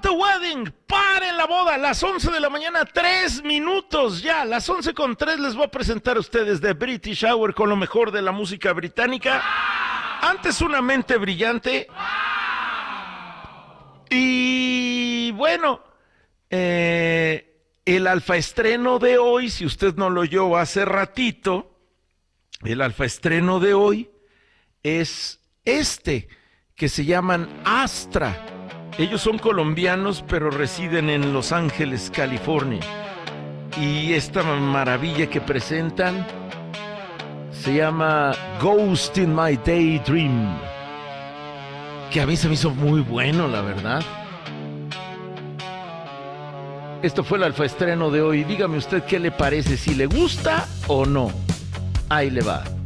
the wedding, paren la boda, las 11 de la mañana, 3 minutos ya, las 11:03 les voy a presentar a ustedes The British Hour con lo mejor de la música británica. Antes una mente brillante. Y bueno, el alfaestreno de hoy, si usted no lo oyó hace ratito, el alfaestreno de hoy es que se llaman Astra. Ellos son colombianos, pero residen en Los Ángeles, California. Y esta maravilla que presentan se llama Ghost in My Daydream, que a mí se me hizo muy bueno, la verdad. Esto fue el alfaestreno de hoy. Dígame usted qué le parece, si le gusta o no. Ahí le va.